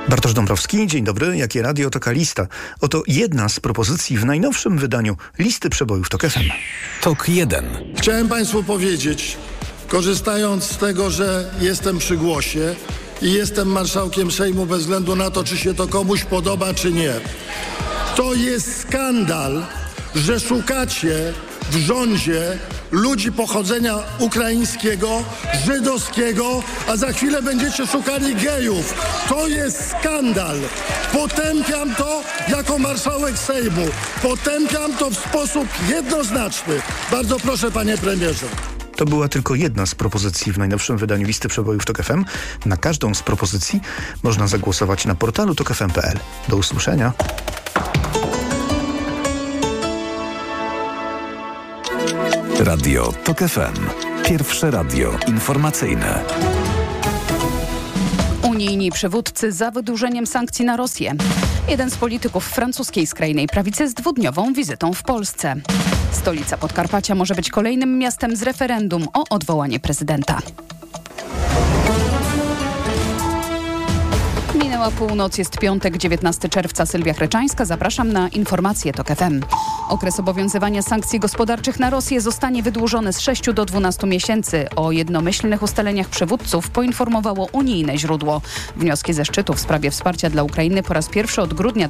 Bartosz Dąbrowski, dzień dobry. Jakie radio, taka lista. Oto jedna z propozycji w najnowszym wydaniu listy przebojów TOK FM. TOK 1. Chciałem Państwu powiedzieć, korzystając z tego, że jestem przy głosie i jestem marszałkiem Sejmu bez względu na to, czy się to komuś podoba, czy nie. To jest skandal, że szukacie w rządzie ludzi pochodzenia ukraińskiego, żydowskiego, a za chwilę będziecie szukali gejów. To jest skandal. Potępiam to jako marszałek Sejmu. Potępiam to w sposób jednoznaczny. Bardzo proszę, panie premierze. To była tylko jedna z propozycji w najnowszym wydaniu listy przebojów TOK FM. Na każdą z propozycji można zagłosować na portalu tokfm.pl. Do usłyszenia. Radio TOK FM. Pierwsze radio informacyjne. Unijni przywódcy za wydłużeniem sankcji na Rosję. Jeden z polityków francuskiej skrajnej prawicy z dwudniową wizytą w Polsce. Stolica Podkarpacia może być kolejnym miastem z referendum o odwołanie prezydenta. Minęła północ, jest piątek, 19 czerwca. Sylwia Chreczańska, zapraszam na informacje TOK FM. Okres obowiązywania sankcji gospodarczych na Rosję zostanie wydłużony z 6 do 12 miesięcy. O jednomyślnych ustaleniach przywódców poinformowało unijne źródło. Wnioski ze szczytu w sprawie wsparcia dla Ukrainy po raz pierwszy od grudnia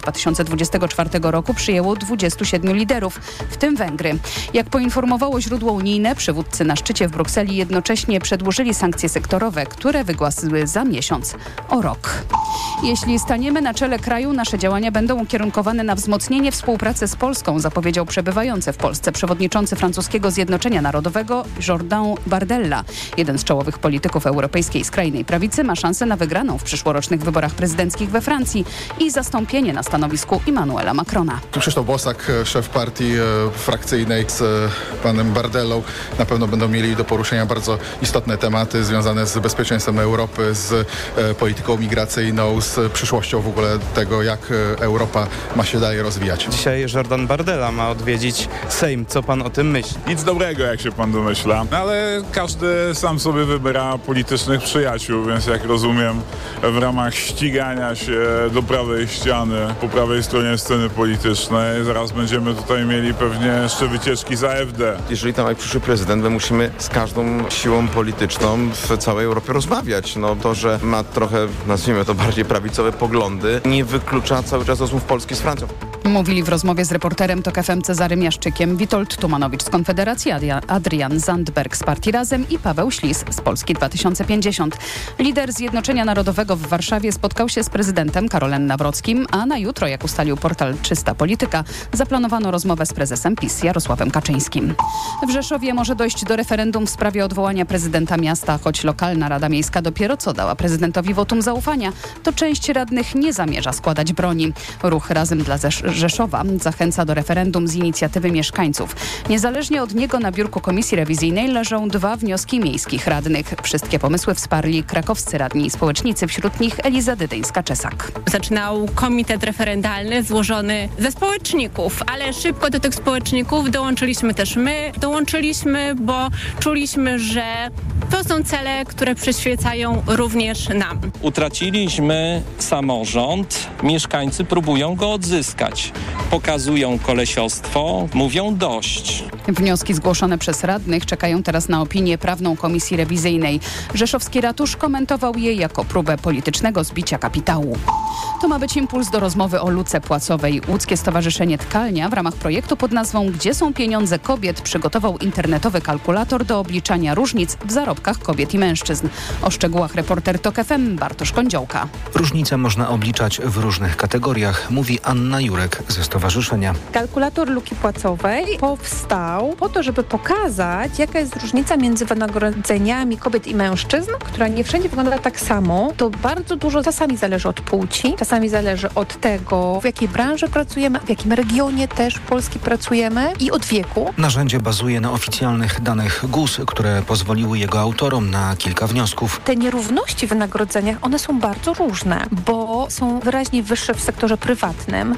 2024 roku przyjęło 27 liderów, w tym Węgry. Jak poinformowało źródło unijne, przywódcy na szczycie w Brukseli jednocześnie przedłużyli sankcje sektorowe, które wygłasły za miesiąc o rok. Jeśli staniemy na czele kraju, nasze działania będą ukierunkowane na wzmocnienie współpracy z Polską, zapowiedział przebywający w Polsce przewodniczący francuskiego Zjednoczenia Narodowego Jordan Bardella. Jeden z czołowych polityków europejskiej skrajnej prawicy ma szansę na wygraną w przyszłorocznych wyborach prezydenckich we Francji i zastąpienie na stanowisku Emmanuela Macrona. Krzysztof Bosak, szef partii frakcyjnej, z panem Bardellą na pewno będą mieli do poruszenia bardzo istotne tematy związane z bezpieczeństwem Europy, z polityką migracyjną, z przyszłością w ogóle tego, jak Europa ma się dalej rozwijać. Dzisiaj Jordan Bardella ma odwiedzić Sejm. Co pan o tym myśli? Nic dobrego, jak się pan domyśla, ale każdy sam sobie wybiera politycznych przyjaciół, więc jak rozumiem, w ramach ścigania się do prawej ściany, po prawej stronie sceny politycznej, zaraz będziemy tutaj mieli pewnie jeszcze wycieczki za AfD. Jeżeli tam jak przyszły prezydent, my musimy z każdą siłą polityczną w całej Europie rozmawiać. No to, że ma trochę, nazwijmy to bardziej prawicowe poglądy, nie wyklucza cały czas rozmów Polski z Francją. Mówili w rozmowie z reporterem TOK FM Cezarym Jaszczykiem Witold Tumanowicz z Konfederacji, Adrian Zandberg z Partii Razem i Paweł Ślis z Polski 2050. Lider Zjednoczenia Narodowego w Warszawie spotkał się z prezydentem Karolem Nawrockim, a na jutro, jak ustalił portal Czysta Polityka, zaplanowano rozmowę z prezesem PiS Jarosławem Kaczyńskim. W Rzeszowie może dojść do referendum w sprawie odwołania prezydenta miasta, choć lokalna Rada Miejska dopiero co dała prezydentowi wotum zaufania, to część radnych nie zamierza składać broni. Ruch Razem dla Rzeszowa zachęca do referendum z inicjatywy mieszkańców. Niezależnie od niego na biurku komisji rewizyjnej leżą 2 wnioski miejskich radnych. Wszystkie pomysły wsparli krakowscy radni i społecznicy, wśród nich Eliza Dydyńska-Czesak. Zaczynał komitet referendalny złożony ze społeczników, ale szybko do tych społeczników dołączyliśmy też my. Dołączyliśmy, bo czuliśmy, że to są cele, które przyświecają również nam. Utraciliśmy samorząd, mieszkańcy próbują go odzyskać. Pokazują kolesiostwo, mówią dość. Wnioski zgłoszone przez radnych czekają teraz na opinię prawną komisji rewizyjnej. Rzeszowski ratusz komentował je jako próbę politycznego zbicia kapitału. To ma być impuls do rozmowy o luce płacowej. Łódzkie Stowarzyszenie Tkalnia w ramach projektu pod nazwą Gdzie są pieniądze kobiet przygotował internetowy kalkulator do obliczania różnic w zarobkach kobiet i mężczyzn. O szczegółach reporter TOK FM Bartosz Kądziołka. Różnice można obliczać w różnych kategoriach, mówi Anna Jurek ze stowarzyszenia. Kalkulator luki płacowej powstał po to, żeby pokazać, jaka jest różnica między wynagrodzeniami kobiet i mężczyzn, która nie wszędzie wygląda tak samo. To bardzo dużo czasami zależy od płci, czasami zależy od tego, w jakiej branży pracujemy, w jakim regionie też Polski pracujemy i od wieku. Narzędzie bazuje na oficjalnych danych GUS, które pozwoliły jego autorom na kilka wniosków. Te nierówności w wynagrodzeniach, one są bardzo różne, bo są wyraźnie wyższe w sektorze prywatnym, w publicznym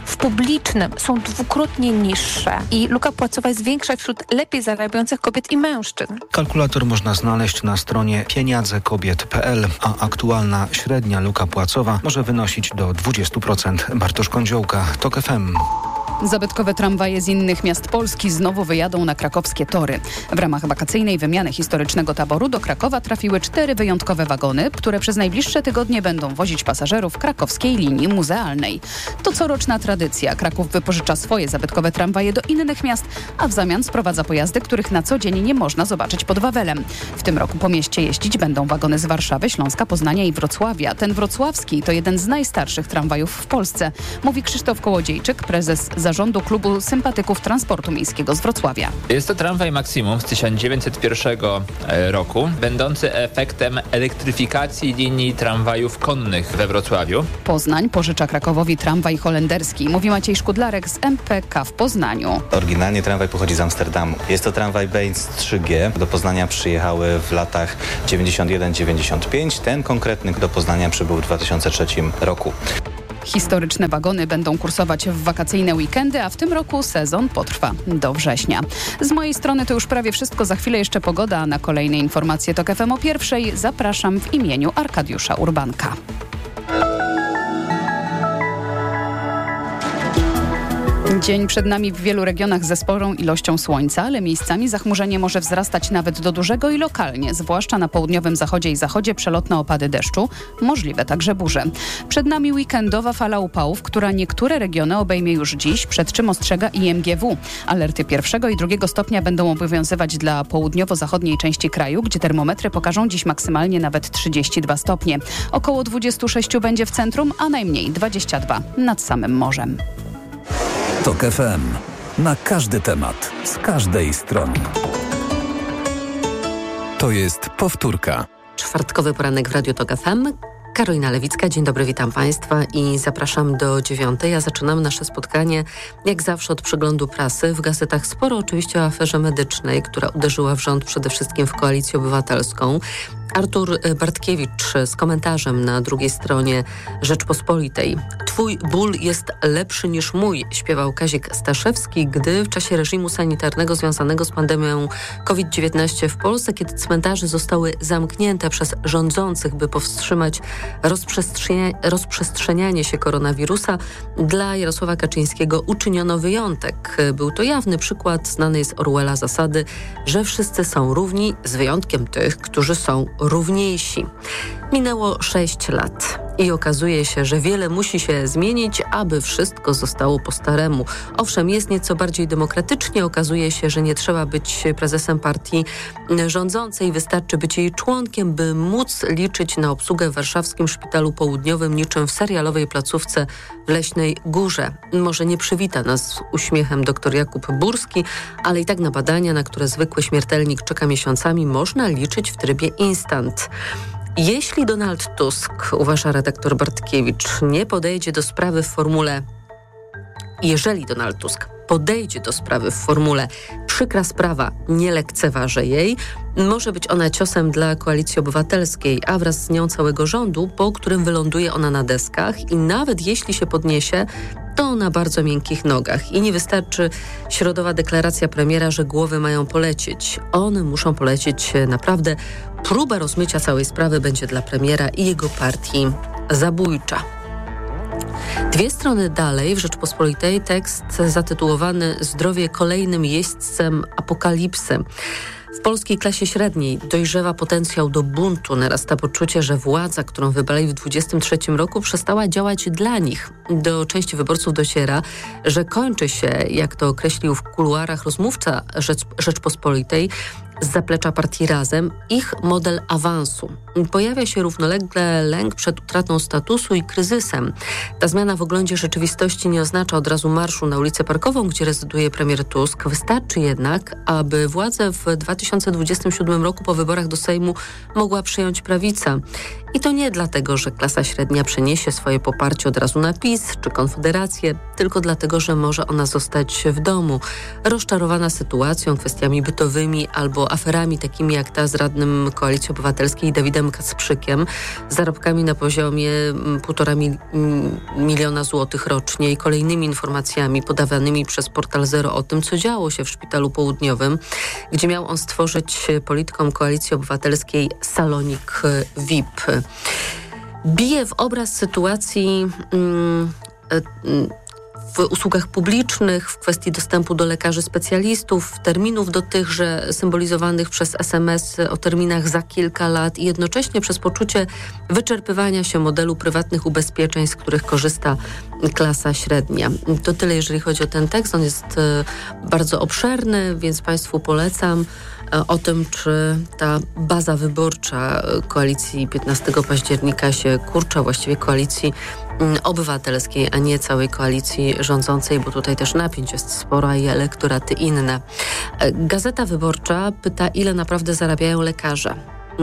publicznym są dwukrotnie niższe i luka płacowa jest większa wśród lepiej zarabiających kobiet i mężczyzn. Kalkulator można znaleźć na stronie pieniadzekobiet.pl, a aktualna średnia luka płacowa może wynosić do 20%. Bartosz Kądziołka, TOK FM. Zabytkowe tramwaje z innych miast Polski znowu wyjadą na krakowskie tory. W ramach wakacyjnej wymiany historycznego taboru do Krakowa trafiły 4 wyjątkowe wagony, które przez najbliższe tygodnie będą wozić pasażerów krakowskiej linii muzealnej. To coroczna tradycja. Kraków wypożycza swoje zabytkowe tramwaje do innych miast, a w zamian sprowadza pojazdy, których na co dzień nie można zobaczyć pod Wawelem. W tym roku po mieście jeździć będą wagony z Warszawy, Śląska, Poznania i Wrocławia. Ten wrocławski to jeden z najstarszych tramwajów w Polsce, mówi Krzysztof Kołodziejczyk, prezes zarządu Klubu Sympatyków Transportu Miejskiego z Wrocławia. Jest to tramwaj Maksimum z 1901 roku, będący efektem elektryfikacji linii tramwajów konnych we Wrocławiu. Poznań pożycza Krakowowi tramwaj holenderski, mówi Maciej Szkudlarek z MPK w Poznaniu. Oryginalnie tramwaj pochodzi z Amsterdamu. Jest to tramwaj Benz 3G. Do Poznania przyjechały w latach 91-95. Ten konkretny do Poznania przybył w 2003 roku. Historyczne wagony będą kursować w wakacyjne weekendy, a w tym roku sezon potrwa do września. Z mojej strony to już prawie wszystko. Za chwilę jeszcze pogoda, a na kolejne informacje TOK FM o 1:00 zapraszam w imieniu Arkadiusza Urbanka. Dzień przed nami w wielu regionach ze sporą ilością słońca, ale miejscami zachmurzenie może wzrastać nawet do dużego i lokalnie, zwłaszcza na południowym zachodzie i zachodzie przelotne opady deszczu, możliwe także burze. Przed nami weekendowa fala upałów, która niektóre regiony obejmie już dziś, przed czym ostrzega IMGW. Alerty 1. i 2. stopnia będą obowiązywać dla południowo-zachodniej części kraju, gdzie termometry pokażą dziś maksymalnie nawet 32 stopnie. Około 26 będzie w centrum, a najmniej 22 nad samym morzem. TOK FM. Na każdy temat, z każdej strony. To jest powtórka. Czwartkowy poranek w Radiu TOK FM. Karolina Lewicka, dzień dobry, witam Państwa i zapraszam do 9:00. Zaczynam nasze spotkanie jak zawsze od przeglądu prasy. W gazetach sporo oczywiście o aferze medycznej, która uderzyła w rząd przede wszystkim w Koalicję Obywatelską. Artur Bartkiewicz z komentarzem na drugiej stronie Rzeczpospolitej. Twój ból jest lepszy niż mój, śpiewał Kazik Staszewski, gdy w czasie reżimu sanitarnego związanego z pandemią COVID-19 w Polsce, kiedy cmentarze zostały zamknięte przez rządzących, by powstrzymać rozprzestrzenianie się koronawirusa, dla Jarosława Kaczyńskiego uczyniono wyjątek. Był to jawny przykład znanej z Orwella zasady, że wszyscy są równi, z wyjątkiem tych, którzy są równiejsi. Minęło 6 lat i okazuje się, że wiele musi się zmienić, aby wszystko zostało po staremu. Owszem, jest nieco bardziej demokratycznie. Okazuje się, że nie trzeba być prezesem partii rządzącej. Wystarczy być jej członkiem, by móc liczyć na obsługę w warszawskim Szpitalu Południowym niczym w serialowej placówce w Leśnej Górze. Może nie przywita nas uśmiechem dr Jakub Burski, ale i tak na badania, na które zwykły śmiertelnik czeka miesiącami, można liczyć w trybie instant. Jeśli Donald Tusk, uważa redaktor Bartkiewicz, nie podejdzie do sprawy w formule Jeżeli Donald Tusk podejdzie do sprawy w formule przykra sprawa, nie lekceważę jej, może być ona ciosem dla Koalicji Obywatelskiej, a wraz z nią całego rządu, po którym wyląduje ona na deskach i nawet jeśli się podniesie, to na bardzo miękkich nogach. I nie wystarczy środowa deklaracja premiera, że głowy mają polecieć. One muszą polecieć naprawdę. Próba rozmycia całej sprawy będzie dla premiera i jego partii zabójcza. 2 strony dalej w Rzeczpospolitej tekst zatytułowany Zdrowie kolejnym jeźdźcem apokalipsy. W polskiej klasie średniej dojrzewa potencjał do buntu. Narasta poczucie, że władza, którą wybrali w 2023 roku, przestała działać dla nich. Do części wyborców dociera, że kończy się, jak to określił w kuluarach rozmówca Rzeczpospolitej, z zaplecza partii Razem, ich model awansu. Pojawia się równolegle lęk przed utratą statusu i kryzysem. Ta zmiana w oglądzie rzeczywistości nie oznacza od razu marszu na ulicę Parkową, gdzie rezyduje premier Tusk. Wystarczy jednak, aby władzę w 2027 roku po wyborach do Sejmu mogła przejąć prawica. I to nie dlatego, że klasa średnia przeniesie swoje poparcie od razu na PiS czy Konfederację, tylko dlatego, że może ona zostać w domu, rozczarowana sytuacją, kwestiami bytowymi albo aferami takimi jak ta z radnym Koalicji Obywatelskiej Dawidem Kacprzykiem, zarobkami na poziomie 1,5 miliona złotych rocznie i kolejnymi informacjami podawanymi przez portal Zero o tym, co działo się w Szpitalu Południowym, gdzie miał on stworzyć politykom Koalicji Obywatelskiej salonik VIP. Bije w obraz sytuacji w usługach publicznych, w kwestii dostępu do lekarzy specjalistów, terminów do tychże symbolizowanych przez SMS o terminach za kilka lat i jednocześnie przez poczucie wyczerpywania się modelu prywatnych ubezpieczeń, z których korzysta klasa średnia. To tyle, jeżeli chodzi o ten tekst. On jest bardzo obszerny, więc Państwu polecam. O tym, czy ta baza wyborcza koalicji 15 października się kurcza, właściwie koalicji obywatelskiej, a nie całej koalicji rządzącej, bo tutaj też napięć jest spora i elektoraty inne. Gazeta Wyborcza pyta, ile naprawdę zarabiają lekarze.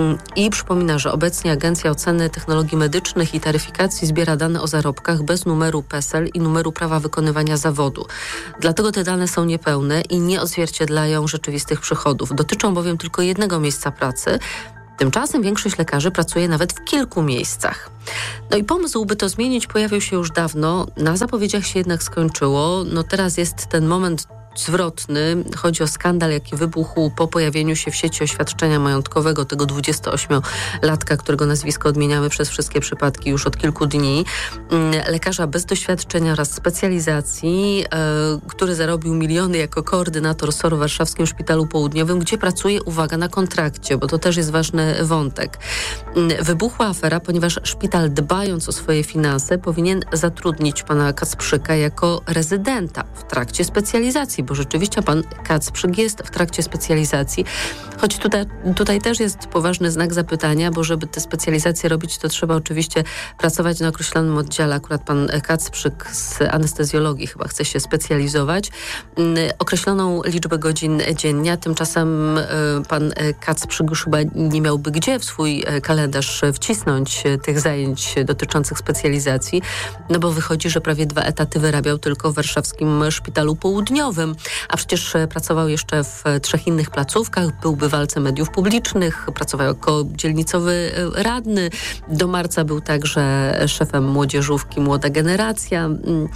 I przypomina, że obecnie Agencja Oceny Technologii Medycznych i Taryfikacji zbiera dane o zarobkach bez numeru PESEL i numeru prawa wykonywania zawodu. Dlatego te dane są niepełne i nie odzwierciedlają rzeczywistych przychodów. Dotyczą bowiem tylko jednego miejsca pracy. Tymczasem większość lekarzy pracuje nawet w kilku miejscach. No i pomysł, by to zmienić, pojawił się już dawno. Na zapowiedziach się jednak skończyło. No teraz jest ten moment zwrotny. Chodzi o skandal, jaki wybuchł po pojawieniu się w sieci oświadczenia majątkowego tego 28-latka, którego nazwisko odmieniamy przez wszystkie przypadki już od kilku dni. Lekarza bez doświadczenia oraz specjalizacji, który zarobił miliony jako koordynator SOR w Warszawskim Szpitalu Południowym, gdzie pracuje, uwaga, na kontrakcie, bo to też jest ważny wątek. Wybuchła afera, ponieważ szpital, dbając o swoje finanse, powinien zatrudnić pana Kacprzyka jako rezydenta w trakcie specjalizacji, bo rzeczywiście pan Kacprzyk jest w trakcie specjalizacji, choć tutaj też jest poważny znak zapytania, bo żeby te specjalizacje robić, to trzeba oczywiście pracować na określonym oddziale. Akurat pan Kacprzyk z anestezjologii chyba chce się specjalizować. Określoną liczbę godzin dziennie, tymczasem pan Kacprzyk już chyba nie miałby gdzie w swój kalendarz wcisnąć tych zajęć dotyczących specjalizacji, no bo wychodzi, że prawie 2 etaty wyrabiał tylko w Warszawskim Szpitalu Południowym, a przecież pracował jeszcze w 3 innych placówkach, był bywalcem mediów publicznych, pracował jako dzielnicowy radny. Do marca był także szefem młodzieżówki Młoda Generacja.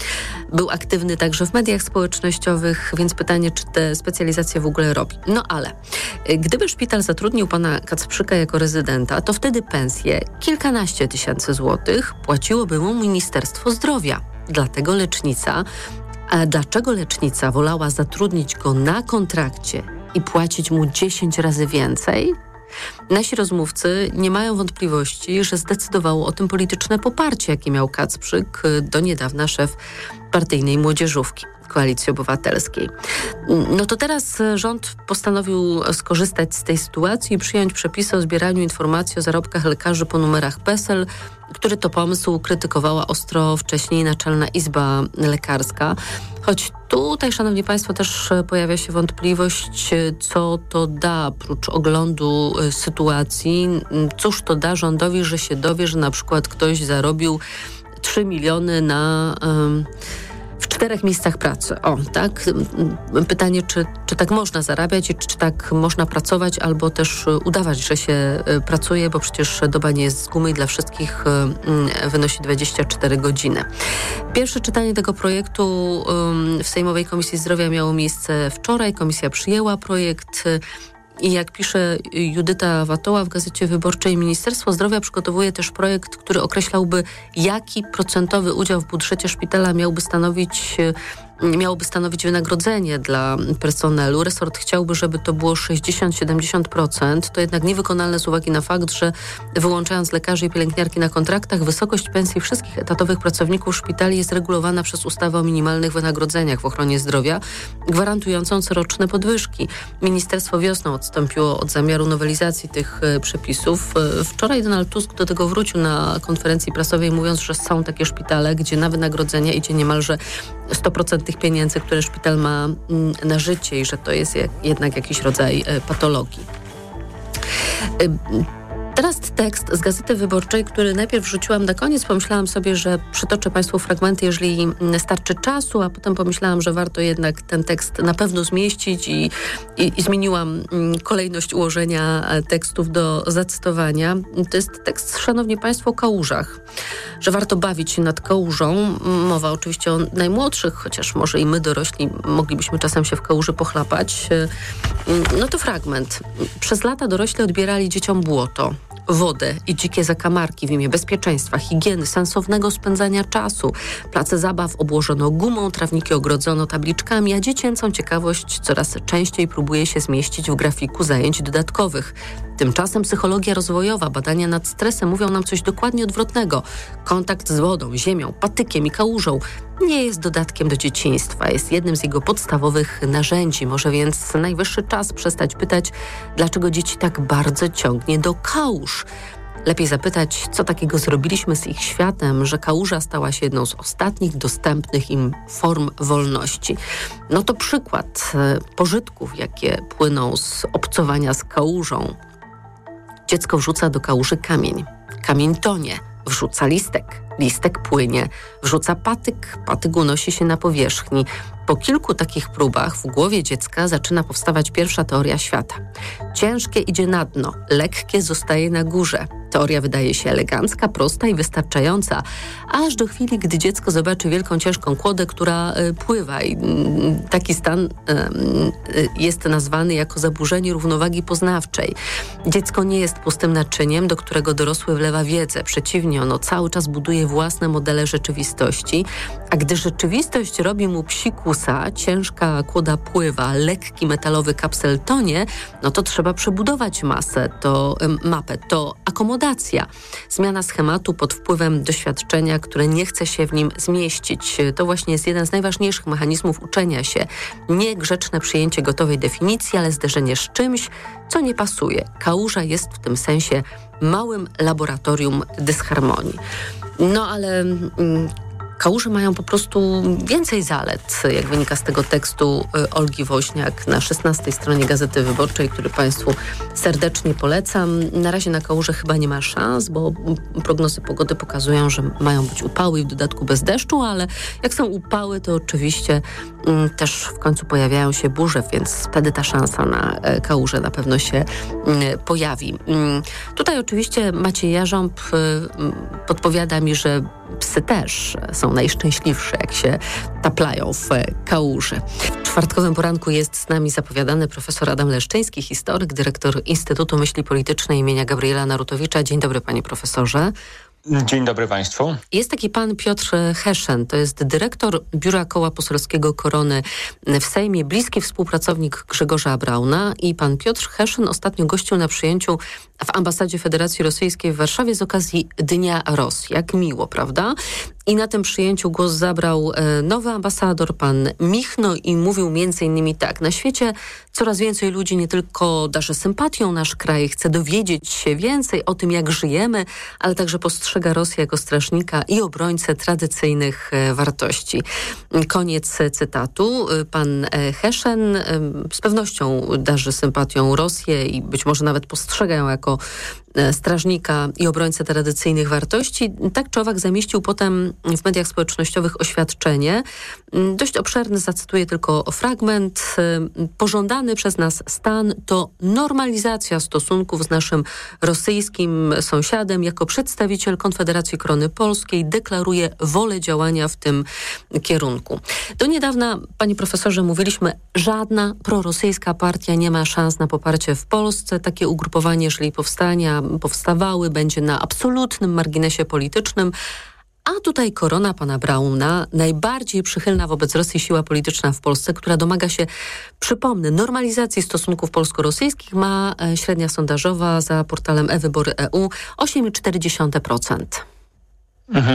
Był aktywny także w mediach społecznościowych, więc pytanie, czy te specjalizacje w ogóle robi. No ale gdyby szpital zatrudnił pana Kacprzyka jako rezydenta, to wtedy pensję kilkanaście tysięcy złotych płaciłoby mu Ministerstwo Zdrowia. Dlaczego lecznica wolała zatrudnić go na kontrakcie i płacić mu 10 razy więcej? Nasi rozmówcy nie mają wątpliwości, że zdecydowało o tym polityczne poparcie, jakie miał Kacprzyk, do niedawna szef partyjnej młodzieżówki Koalicji Obywatelskiej. No to teraz rząd postanowił skorzystać z tej sytuacji i przyjąć przepisy o zbieraniu informacji o zarobkach lekarzy po numerach PESEL, który to pomysł krytykowała ostro wcześniej Naczelna Izba Lekarska. Choć tutaj, szanowni państwo, też pojawia się wątpliwość, co to da prócz oglądu sytuacji. Cóż to da rządowi, że się dowie, że na przykład ktoś zarobił 3 miliony w 4 miejscach pracy. O, tak? Pytanie, czy tak można zarabiać i czy tak można pracować, albo też udawać, że się pracuje, bo przecież doba nie jest z gumy i dla wszystkich wynosi 24 godziny. Pierwsze czytanie tego projektu w Sejmowej Komisji Zdrowia miało miejsce wczoraj. Komisja przyjęła projekt. I jak pisze Judyta Watoła w Gazecie Wyborczej, Ministerstwo Zdrowia przygotowuje też projekt, który określałby, jaki procentowy udział w budżecie szpitala miałoby stanowić wynagrodzenie dla personelu. Resort chciałby, żeby to było 60-70%. To jednak niewykonalne z uwagi na fakt, że wyłączając lekarzy i pielęgniarki na kontraktach, wysokość pensji wszystkich etatowych pracowników szpitali jest regulowana przez ustawę o minimalnych wynagrodzeniach w ochronie zdrowia, gwarantującą coroczne podwyżki. Ministerstwo wiosną odstąpiło od zamiaru nowelizacji tych przepisów. Wczoraj Donald Tusk do tego wrócił na konferencji prasowej, mówiąc, że są takie szpitale, gdzie na wynagrodzenia idzie niemalże 100% tych pieniędzy, które szpital ma na życie i że to jest jednak jakiś rodzaj patologii. Teraz tekst z Gazety Wyborczej, który najpierw wrzuciłam na koniec. Pomyślałam sobie, że przytoczę Państwu fragmenty, jeżeli starczy czasu, a potem pomyślałam, że warto jednak ten tekst na pewno zmieścić i zmieniłam kolejność ułożenia tekstów do zacytowania. To jest tekst, szanowni Państwo, o kałużach. Że warto bawić się nad kałużą. Mowa oczywiście o najmłodszych, chociaż może i my dorośli moglibyśmy czasem się w kałuży pochlapać. No to fragment. Przez lata dorośli odbierali dzieciom błoto, wodę i dzikie zakamarki w imię bezpieczeństwa, higieny, sensownego spędzania czasu. Place zabaw obłożono gumą, trawniki ogrodzono tabliczkami, a dziecięcą ciekawość coraz częściej próbuje się zmieścić w grafiku zajęć dodatkowych. Tymczasem psychologia rozwojowa, badania nad stresem mówią nam coś dokładnie odwrotnego. Kontakt z wodą, ziemią, patykiem i kałużą nie jest dodatkiem do dzieciństwa, jest jednym z jego podstawowych narzędzi. Może więc najwyższy czas przestać pytać, dlaczego dzieci tak bardzo ciągnie do kałuż. Lepiej zapytać, co takiego zrobiliśmy z ich światem, że kałuża stała się jedną z ostatnich dostępnych im form wolności. No to przykład pożytków, jakie płyną z obcowania z kałużą. Dziecko wrzuca do kałuży kamień. Kamień tonie. Wrzuca listek. Listek płynie. Wrzuca patyk. Patyk unosi się na powierzchni. Po kilku takich próbach w głowie dziecka zaczyna powstawać pierwsza teoria świata. Ciężkie idzie na dno, lekkie zostaje na górze. Teoria wydaje się elegancka, prosta i wystarczająca, aż do chwili, gdy dziecko zobaczy wielką, ciężką kłodę, która pływa. I taki stan jest nazwany jako zaburzenie równowagi poznawczej. Dziecko nie jest pustym naczyniem, do którego dorosły wlewa wiedzę. Przeciwnie, ono cały czas buduje własne modele rzeczywistości, a gdy rzeczywistość robi mu psi kłusa, ciężka kłoda pływa, lekki metalowy kapsel tonie, no to trzeba przebudować mapę, to akomodacja. Zmiana schematu pod wpływem doświadczenia, które nie chce się w nim zmieścić. To właśnie jest jeden z najważniejszych mechanizmów uczenia się. Nie grzeczne przyjęcie gotowej definicji, ale zderzenie z czymś, co nie pasuje. Kałuża jest w tym sensie małym laboratorium dysharmonii. No ale kałuże mają po prostu więcej zalet, jak wynika z tego tekstu Olgi Woźniak na 16 stronie Gazety Wyborczej, który Państwu serdecznie polecam. Na razie na kałuże chyba nie ma szans, bo prognozy pogody pokazują, że mają być upały i w dodatku bez deszczu, ale jak są upały, to oczywiście też w końcu pojawiają się burze, więc wtedy ta szansa na kałuże na pewno się pojawi. Tutaj oczywiście Maciej Jarząb podpowiada mi, że psy też są najszczęśliwsze, jak się taplają w kałuży. W czwartkowym poranku jest z nami zapowiadany profesor Adam Leszczyński, historyk, dyrektor Instytutu Myśli Politycznej imienia Gabriela Narutowicza. Dzień dobry, panie profesorze. Dzień dobry Państwu. Jest taki pan Piotr Heszen, to jest dyrektor Biura Koła Poselskiego Korony w Sejmie, bliski współpracownik Grzegorza Brauna i pan Piotr Heszen ostatnio gościł na przyjęciu w Ambasadzie Federacji Rosyjskiej w Warszawie z okazji Dnia Rosji. Jak miło, prawda? I na tym przyjęciu głos zabrał nowy ambasador, pan Michno, i mówił m.in. tak: na świecie coraz więcej ludzi nie tylko darzy sympatią nasz kraj, chce dowiedzieć się więcej o tym, jak żyjemy, ale także postrzega Rosję jako strażnika i obrońcę tradycyjnych wartości. Koniec cytatu. Pan Heszen z pewnością darzy sympatią Rosję i być może nawet postrzega ją jako strażnika i obrońcę tradycyjnych wartości. Tak czy owak zamieścił potem w mediach społecznościowych oświadczenie. Dość obszerne, zacytuję tylko fragment. Pożądany przez nas stan to normalizacja stosunków z naszym rosyjskim sąsiadem. Jako przedstawiciel Konfederacji Korony Polskiej deklaruję wolę działania w tym kierunku. Do niedawna, panie profesorze, mówiliśmy, żadna prorosyjska partia nie ma szans na poparcie w Polsce. Takie ugrupowanie, jeżeli powstawały, będzie na absolutnym marginesie politycznym. A tutaj Korona pana Brauna, najbardziej przychylna wobec Rosji siła polityczna w Polsce, która domaga się, przypomnę, normalizacji stosunków polsko-rosyjskich, ma średnia sondażowa za portalem e-Wybory.eu 8,4%.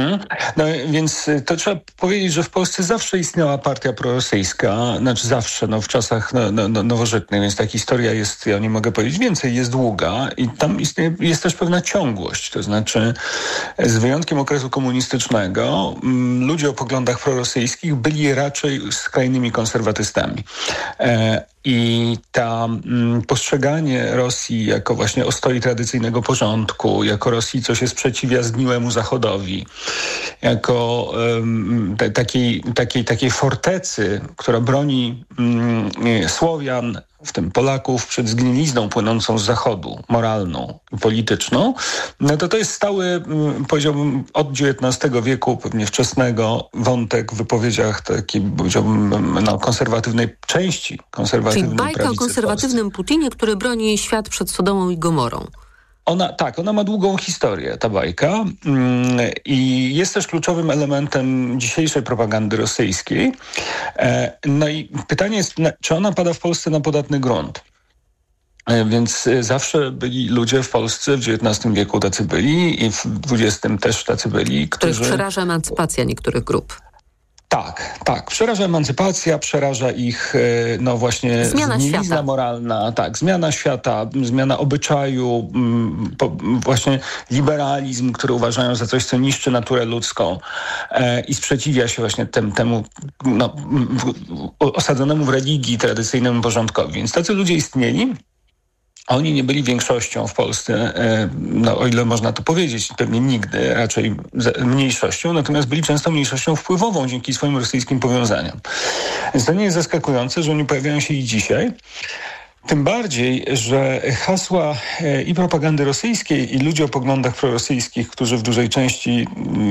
No więc to trzeba powiedzieć, że w Polsce zawsze istniała partia prorosyjska, znaczy zawsze, w czasach nowożytnych, więc ta historia jest, ja nie mogę powiedzieć więcej, jest długa i tam jest też pewna ciągłość, to znaczy z wyjątkiem okresu komunistycznego ludzie o poglądach prorosyjskich byli raczej skrajnymi konserwatystami. I postrzeganie Rosji jako właśnie ostoi tradycyjnego porządku, jako Rosji, co się sprzeciwia zgniłemu Zachodowi, jako takiej fortecy, która broni Słowian, w tym Polaków, przed zgnilizną płynącą z Zachodu, moralną i polityczną, to jest stały, powiedziałbym, od XIX wieku, pewnie wczesnego, wątek w wypowiedziach takiej, powiedziałbym, konserwatywnej części konserwatywnej prawicy. Czyli bajka o konserwatywnym Putinie, który broni świat przed Sodomą i Gomorą. Ona ma długą historię, ta bajka, i jest też kluczowym elementem dzisiejszej propagandy rosyjskiej. No i pytanie jest, czy ona pada w Polsce na podatny grunt? Więc zawsze byli ludzie w Polsce, w XIX wieku tacy byli i w XX też tacy byli, których przeraża emancypacja niektórych grup. Tak. Przeraża emancypacja, przeraża ich właśnie zgnilizna moralna, zmiana świata, zmiana obyczaju, właśnie liberalizm, który uważają za coś, co niszczy naturę ludzką i sprzeciwia się właśnie temu osadzonemu w religii tradycyjnemu porządkowi. Więc tacy ludzie istnieli. Oni nie byli większością w Polsce, o ile można to powiedzieć, pewnie nigdy, raczej mniejszością, natomiast byli często mniejszością wpływową dzięki swoim rosyjskim powiązaniom. Więc to nie jest zaskakujące, że oni pojawiają się i dzisiaj. Tym bardziej, że hasła i propagandy rosyjskiej, i ludzie o poglądach prorosyjskich, którzy w dużej części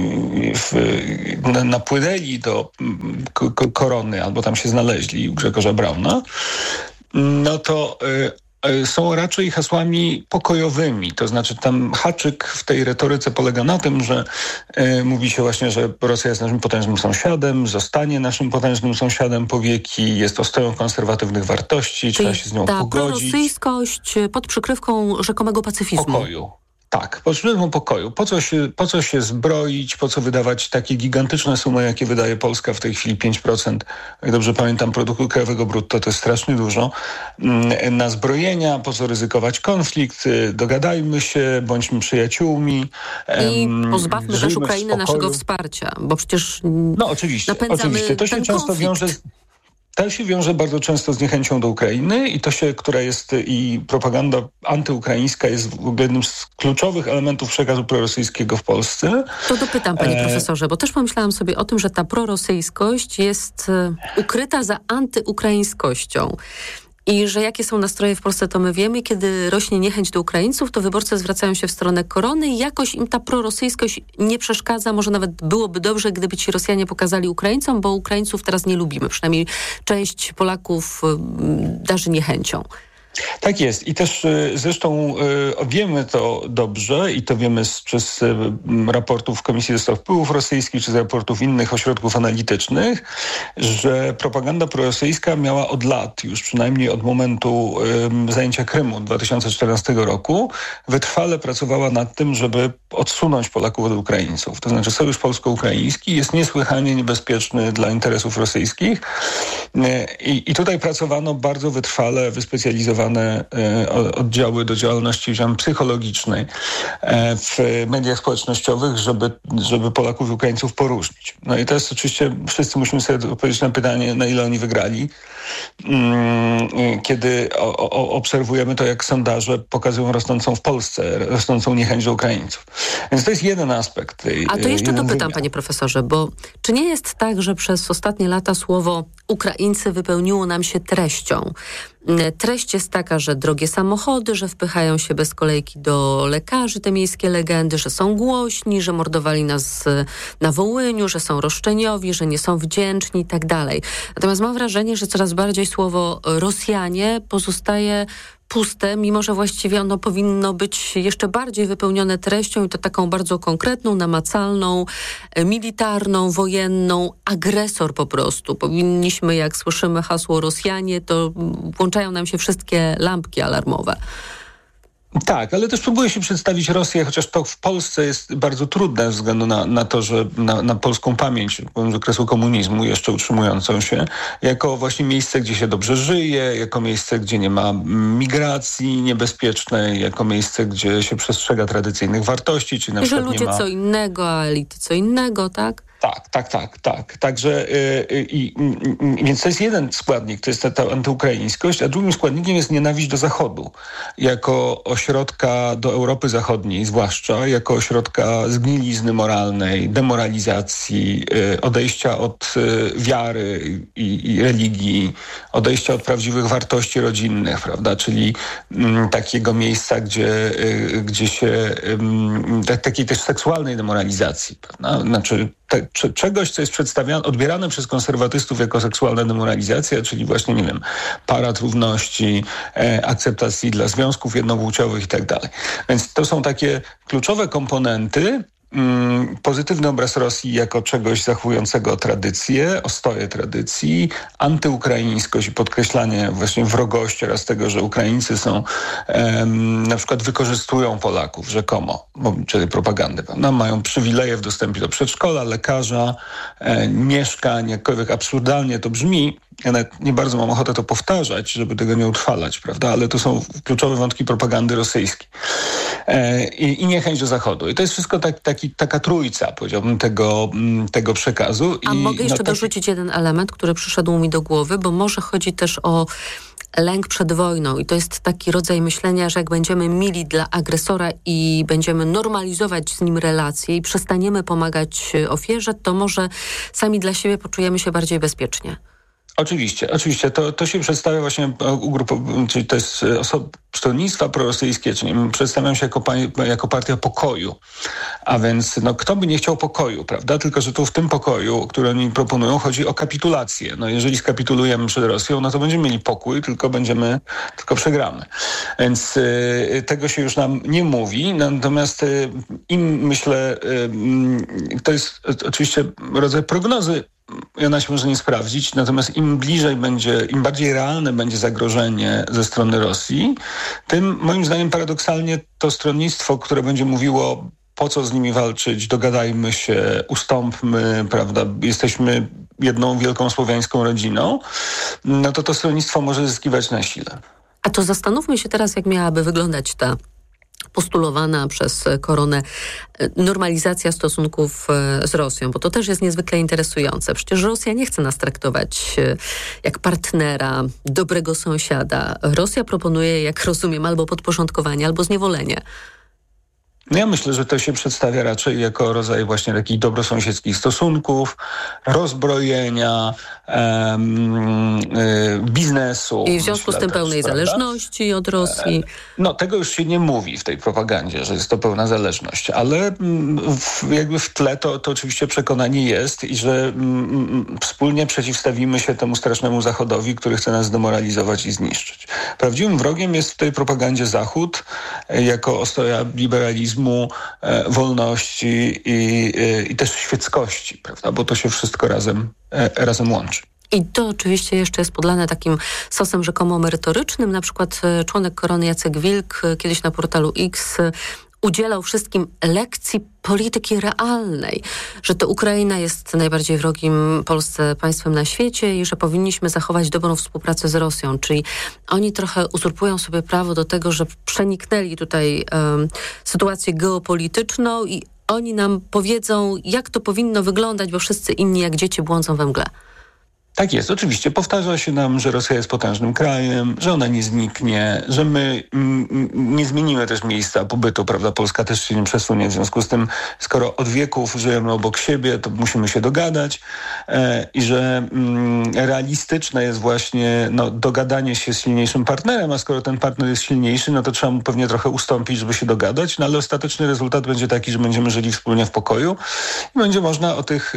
napłynęli do Korony albo tam się znaleźli u Grzegorza Brauna, to są raczej hasłami pokojowymi. To znaczy tam haczyk w tej retoryce polega na tym, że mówi się właśnie, że Rosja jest naszym potężnym sąsiadem, zostanie naszym potężnym sąsiadem po wieki, jest ostoją konserwatywnych wartości, trzeba się z nią pogodzić. Prorosyjskość pod przykrywką rzekomego pacyfizmu. Pokoju. Tak, potrzebujemy pokoju. Po co się zbroić, po co wydawać takie gigantyczne sumy, jakie wydaje Polska w tej chwili, 5%, jak dobrze pamiętam, produktu krajowego brutto, to jest strasznie dużo, na zbrojenia, po co ryzykować konflikt, dogadajmy się, bądźmy przyjaciółmi. I pozbawmy też Ukrainę naszego wsparcia, bo przecież oczywiście. To się często wiąże bardzo często z niechęcią do Ukrainy i która jest i propaganda antyukraińska jest w ogóle jednym z kluczowych elementów przekazu prorosyjskiego w Polsce. To dopytam, panie profesorze, bo też pomyślałam sobie o tym, że ta prorosyjskość jest ukryta za antyukraińskością. I że jakie są nastroje w Polsce, to my wiemy. Kiedy rośnie niechęć do Ukraińców, to wyborcy zwracają się w stronę Korony i jakoś im ta prorosyjskość nie przeszkadza. Może nawet byłoby dobrze, gdyby ci Rosjanie pokazali Ukraińcom, bo Ukraińców teraz nie lubimy. Przynajmniej część Polaków darzy niechęcią. Tak jest i też zresztą wiemy to dobrze i to wiemy przez raportów Komisji do Spraw Wpływów Rosyjskich czy z raportów innych ośrodków analitycznych, że propaganda prorosyjska miała od lat, już przynajmniej od momentu zajęcia Krymu 2014 roku, wytrwale pracowała nad tym, żeby odsunąć Polaków od Ukraińców. To znaczy sojusz polsko-ukraiński jest niesłychanie niebezpieczny dla interesów rosyjskich i tutaj pracowano bardzo wytrwale, wyspecjalizowane oddziały do działalności psychologicznej w mediach społecznościowych, żeby Polaków i Ukraińców poróżnić. No i teraz oczywiście wszyscy musimy sobie odpowiedzieć na pytanie, na ile oni wygrali, kiedy obserwujemy to, jak sondaże pokazują rosnącą w Polsce, rosnącą niechęć do Ukraińców. Więc to jest jeden aspekt. A to jeszcze dopytam, panie profesorze, bo czy nie jest tak, że przez ostatnie lata słowo Ukraińcy wypełniło nam się treścią? Treść jest taka, że drogie samochody, że wpychają się bez kolejki do lekarzy, te miejskie legendy, że są głośni, że mordowali nas na Wołyniu, że są roszczeniowi, że nie są wdzięczni i tak dalej. Natomiast mam wrażenie, że coraz bardziej słowo Rosjanie pozostaje puste, mimo że właściwie ono powinno być jeszcze bardziej wypełnione treścią i to taką bardzo konkretną, namacalną, militarną, wojenną, agresor po prostu. Powinniśmy, jak słyszymy hasło Rosjanie, to włączają nam się wszystkie lampki alarmowe. Tak, ale też próbuje się przedstawić Rosję, chociaż to w Polsce jest bardzo trudne ze względu na to, że na polską pamięć z okresu komunizmu jeszcze utrzymującą się, jako właśnie miejsce, gdzie się dobrze żyje, jako miejsce, gdzie nie ma migracji niebezpiecznej, jako miejsce, gdzie się przestrzega tradycyjnych wartości, czyli na przykład że ludzie nie ma... co innego, a elity co innego, tak? Tak. Także więc to jest jeden składnik, to jest ta antyukraińskość, a drugim składnikiem jest nienawiść do Zachodu. Jako ośrodka do Europy Zachodniej, zwłaszcza jako ośrodka zgnilizny moralnej, demoralizacji, odejścia od wiary i religii, odejścia od prawdziwych wartości rodzinnych, prawda? Czyli takiego miejsca, gdzie się takiej też seksualnej demoralizacji, prawda? Znaczy czegoś, co jest odbierane przez konserwatystów jako seksualna demoralizacja, czyli właśnie, nie wiem, parad równości, akceptacji dla związków jednopłciowych i tak dalej. Więc to są takie kluczowe komponenty. Pozytywny obraz Rosji jako czegoś zachowującego tradycję, ostoję tradycji, antyukraińskość i podkreślanie właśnie wrogości oraz tego, że Ukraińcy są na przykład wykorzystują Polaków rzekomo, czyli propagandę, prawda? Mają przywileje w dostępie do przedszkola, lekarza, mieszkań, jakkolwiek absurdalnie to brzmi. Ja nawet nie bardzo mam ochotę to powtarzać, żeby tego nie utrwalać, prawda? Ale to są kluczowe wątki propagandy rosyjskiej. I niechęć do Zachodu. I to jest wszystko taka trójca, powiedziałbym, tego przekazu. A mogę jeszcze dorzucić jeden element, który przyszedł mi do głowy, bo może chodzi też o lęk przed wojną i to jest taki rodzaj myślenia, że jak będziemy mili dla agresora i będziemy normalizować z nim relacje i przestaniemy pomagać ofierze, to może sami dla siebie poczujemy się bardziej bezpiecznie. Oczywiście. To się przedstawia właśnie czyli to jest stronnictwa prorosyjskie, czyli przedstawiają się jako partia pokoju. A więc kto by nie chciał pokoju, prawda? Tylko że tu w tym pokoju, który oni proponują, chodzi o kapitulację. Jeżeli skapitulujemy przed Rosją, to będziemy mieli pokój, tylko przegramy. Więc tego się już nam nie mówi. Natomiast myślę, to jest oczywiście rodzaj prognozy, i ona się może nie sprawdzić, natomiast im bardziej realne będzie zagrożenie ze strony Rosji, tym moim zdaniem paradoksalnie to stronnictwo, które będzie mówiło, po co z nimi walczyć, dogadajmy się, ustąpmy, prawda, jesteśmy jedną wielką słowiańską rodziną, to stronnictwo może zyskiwać na sile. A to zastanówmy się teraz, jak miałaby wyglądać ta postulowana przez koronę normalizacja stosunków z Rosją, bo to też jest niezwykle interesujące. Przecież Rosja nie chce nas traktować jak partnera, dobrego sąsiada. Rosja proponuje, jak rozumiem, albo podporządkowanie, albo zniewolenie. Ja myślę, że to się przedstawia raczej jako rodzaj właśnie takich dobrosąsiedzkich stosunków, rozbrojenia, biznesu. I w związku z tym pełnej zależności od Rosji. Tego już się nie mówi w tej propagandzie, że jest to pełna zależność, ale jakby w tle to oczywiście przekonanie jest i że wspólnie przeciwstawimy się temu strasznemu Zachodowi, który chce nas zdemoralizować i zniszczyć. Prawdziwym wrogiem jest w tej propagandzie Zachód jako ostoja liberalizmu, wolności i też świeckości, prawda? Bo to się wszystko razem łączy. I to oczywiście jeszcze jest podlane takim sosem rzekomo merytorycznym. Na przykład członek Korony Jacek Wilk kiedyś na portalu X udzielał wszystkim lekcji polityki realnej, że to Ukraina jest najbardziej wrogim Polsce państwem na świecie i że powinniśmy zachować dobrą współpracę z Rosją. Czyli oni trochę uzurpują sobie prawo do tego, że przeniknęli tutaj sytuację geopolityczną i oni nam powiedzą, jak to powinno wyglądać, bo wszyscy inni jak dzieci błądzą we mgle. Tak jest. Oczywiście powtarza się nam, że Rosja jest potężnym krajem, że ona nie zniknie, że my nie zmienimy też miejsca pobytu, prawda? Polska też się nie przesunie. W związku z tym, skoro od wieków żyjemy obok siebie, to musimy się dogadać i że realistyczne jest właśnie dogadanie się z silniejszym partnerem, a skoro ten partner jest silniejszy, to trzeba mu pewnie trochę ustąpić, żeby się dogadać, ale ostateczny rezultat będzie taki, że będziemy żyli wspólnie w pokoju i będzie można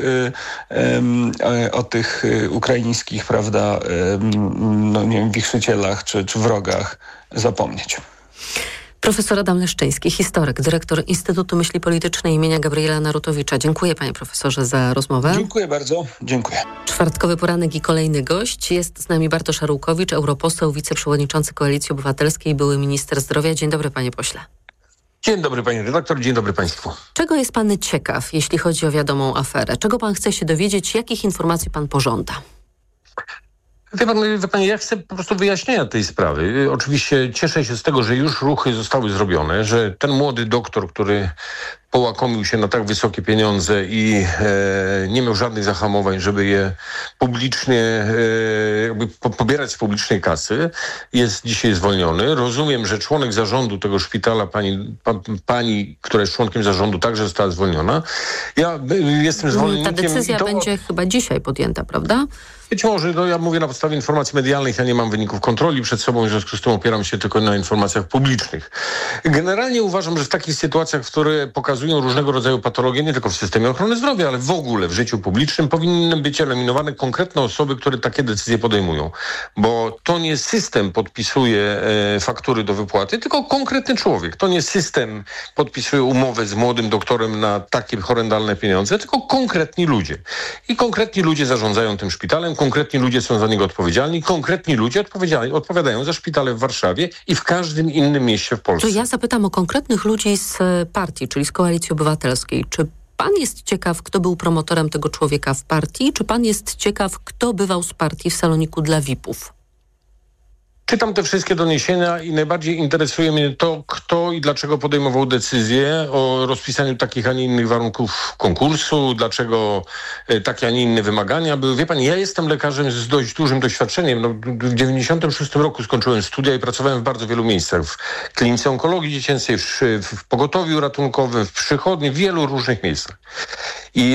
o tych ukraińskich, prawda, nie wiem, wichrzycielach czy wrogach zapomnieć. Profesor Adam Leszczyński, historyk, dyrektor Instytutu Myśli Politycznej imienia Gabriela Narutowicza. Dziękuję, panie profesorze, za rozmowę. Dziękuję bardzo. Dziękuję. Czwartkowy poranek i kolejny gość. Jest z nami Bartosz Arłukowicz, europoseł, wiceprzewodniczący Koalicji Obywatelskiej, były minister zdrowia. Dzień dobry, panie pośle. Dzień dobry, pani redaktor, dzień dobry państwu. Czego jest pan ciekaw, jeśli chodzi o wiadomą aferę? Czego pan chce się dowiedzieć? Jakich informacji pan pożąda? Wie pani, ja chcę po prostu wyjaśnienia tej sprawy. Oczywiście cieszę się z tego, że już ruchy zostały zrobione, że ten młody doktor, który połakomił się na tak wysokie pieniądze i nie miał żadnych zahamowań, żeby je publicznie jakby pobierać z publicznej kasy, jest dzisiaj zwolniony. Rozumiem, że członek zarządu tego szpitala, pani, która jest członkiem zarządu, także została zwolniona. Ja jestem zwolennikiem... Ta decyzja będzie chyba dzisiaj podjęta, prawda? Być może, ja mówię na podstawie informacji medialnych, ja nie mam wyników kontroli przed sobą, w związku z tym opieram się tylko na informacjach publicznych. Generalnie uważam, że w takich sytuacjach, które pokazują różnego rodzaju patologie, nie tylko w systemie ochrony zdrowia, ale w ogóle w życiu publicznym, powinny być eliminowane konkretne osoby, które takie decyzje podejmują. Bo to nie system podpisuje faktury do wypłaty, tylko konkretny człowiek. To nie system podpisuje umowę z młodym doktorem na takie horrendalne pieniądze, tylko konkretni ludzie. I konkretni ludzie zarządzają tym szpitalem, konkretni ludzie są za niego odpowiedzialni, konkretni ludzie odpowiadają za szpitale w Warszawie i w każdym innym mieście w Polsce. To ja zapytam o konkretnych ludzi z partii, czyli z Koalicji Obywatelskiej. Czy pan jest ciekaw, kto był promotorem tego człowieka w partii? Czy pan jest ciekaw, kto bywał z partii w saloniku dla VIP-ów? Czytam te wszystkie doniesienia i najbardziej interesuje mnie to, kto i dlaczego podejmował decyzję o rozpisaniu takich, a nie innych warunków konkursu, dlaczego takie, a nie inne wymagania były. Wie pani, ja jestem lekarzem z dość dużym doświadczeniem. W 1996 roku skończyłem studia i pracowałem w bardzo wielu miejscach. W klinice onkologii dziecięcej, w pogotowiu ratunkowym, w przychodni, w wielu różnych miejscach. I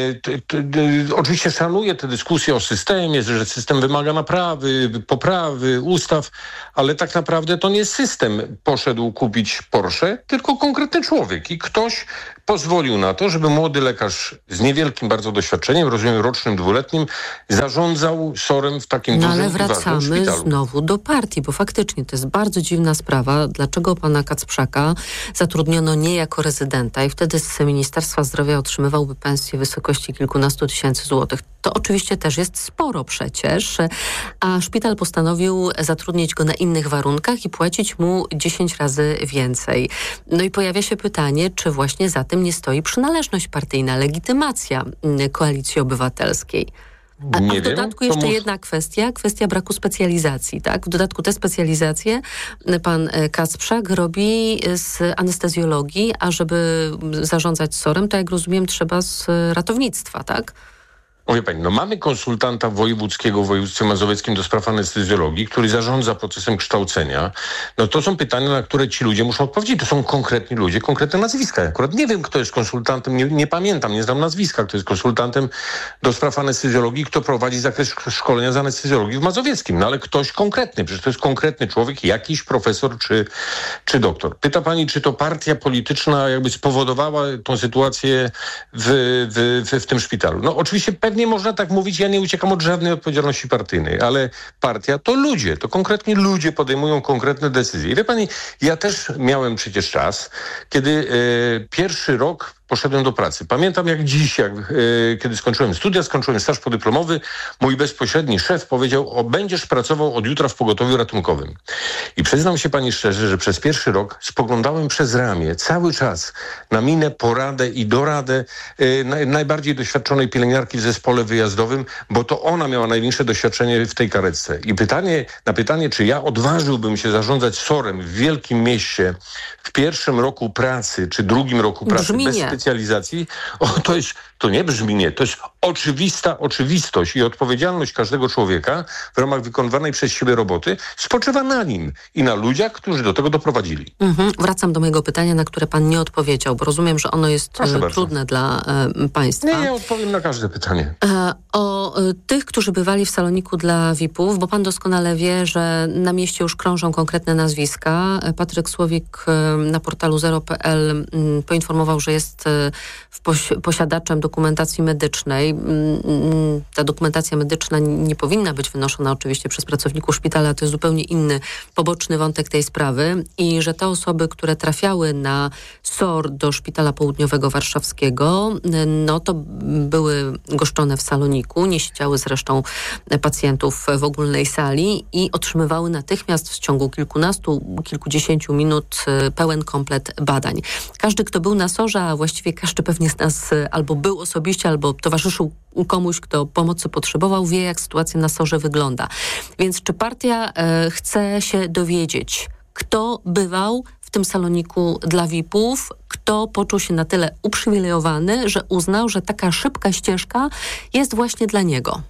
oczywiście szanuję te dyskusje o systemie, że system wymaga naprawy, poprawy, ustaw, ale tak naprawdę to nie system poszedł kupić Porsche, tylko konkretny człowiek. I ktoś pozwolił na to, żeby młody lekarz z niewielkim bardzo doświadczeniem, rozumiem rocznym, 2-letnim, zarządzał SOR-em w takim dużym ale wracamy szpitalu. Znowu do partii, bo faktycznie to jest bardzo dziwna sprawa. Dlaczego pana Kacprzaka zatrudniono nie jako rezydenta i wtedy z Ministerstwa Zdrowia otrzymywałby pensję w wysokości kilkunastu tysięcy złotych? To oczywiście też jest sporo przecież, a szpital postanowił zatrudnić go na innych warunkach i płacić mu 10 razy więcej. No i pojawia się pytanie, czy właśnie za tym nie stoi przynależność partyjna, legitymacja Koalicji Obywatelskiej. A w dodatku jeszcze jedna kwestia braku specjalizacji, tak? W dodatku te specjalizacje pan Kacprzak robi z anestezjologii, a żeby zarządzać SOR-em, to jak rozumiem trzeba z ratownictwa, tak? Wie pani, mamy konsultanta wojewódzkiego w województwie mazowieckim do spraw anestezjologii, który zarządza procesem kształcenia. To są pytania, na które ci ludzie muszą odpowiedzieć. To są konkretni ludzie, konkretne nazwiska. Ja akurat nie wiem, kto jest konsultantem, nie pamiętam, nie znam nazwiska, kto jest konsultantem do spraw anestezjologii, kto prowadzi zakres szkolenia z anestezjologii w mazowieckim. Ale ktoś konkretny, przecież to jest konkretny człowiek, jakiś profesor czy doktor. Pyta pani, czy to partia polityczna jakby spowodowała tą sytuację w tym szpitalu. Oczywiście pewnie można tak mówić, ja nie uciekam od żadnej odpowiedzialności partyjnej, ale partia to ludzie, to konkretnie ludzie podejmują konkretne decyzje. I wie pani, ja też miałem przecież czas, kiedy pierwszy rok poszedłem do pracy. Pamiętam jak dziś, kiedy skończyłem studia, skończyłem staż podyplomowy, mój bezpośredni szef powiedział, będziesz pracował od jutra w pogotowiu ratunkowym. I przyznam się pani szczerze, że przez pierwszy rok spoglądałem przez ramię cały czas na minę, poradę i doradę najbardziej doświadczonej pielęgniarki w zespole wyjazdowym, bo to ona miała największe doświadczenie w tej karetce. I na pytanie, czy ja odważyłbym się zarządzać SOR-em w wielkim mieście w pierwszym roku pracy, czy drugim roku pracy bez specjalizacji, to nie brzmi nie, to jest oczywista oczywistość i odpowiedzialność każdego człowieka w ramach wykonywanej przez siebie roboty spoczywa na nim i na ludziach, którzy do tego doprowadzili. Wracam do mojego pytania, na które pan nie odpowiedział, bo rozumiem, że ono jest trudne dla państwa. Nie, ja odpowiem na każde pytanie. O tych, którzy bywali w saloniku dla VIP-ów, bo pan doskonale wie, że na mieście już krążą konkretne nazwiska. Patryk Słowik na portalu zero.pl poinformował, że jest posiadaczem dokumentacji medycznej której ta dokumentacja medyczna nie powinna być wynoszona oczywiście przez pracowników szpitala. To jest zupełnie inny, poboczny wątek tej sprawy i że te osoby, które trafiały na SOR do Szpitala Południowego Warszawskiego, no to były goszczone w saloniku, nie siedziały z resztą pacjentów w ogólnej sali i otrzymywały natychmiast w ciągu kilkudziesięciu minut pełen komplet badań. Każdy, kto był na SOR-ze, a właściwie każdy pewnie z nas albo był osobiście, albo towarzyszył komuś, kto pomocy potrzebował, wie, jak sytuacja na SOR-ze wygląda. Więc czy partia chce się dowiedzieć, kto bywał w tym saloniku dla VIP-ów, kto poczuł się na tyle uprzywilejowany, że uznał, że taka szybka ścieżka jest właśnie dla niego?